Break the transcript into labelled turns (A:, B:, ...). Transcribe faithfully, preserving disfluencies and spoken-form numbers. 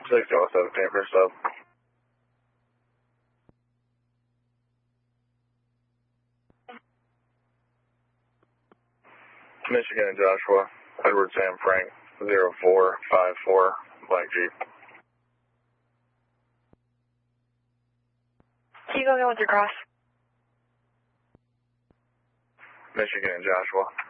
A: six oh seven, Paper Sub. Michigan and Joshua, Edward Sam Frank, zero four five four, Black Jeep.
B: Can you go again with your cross?
A: Michigan and Joshua.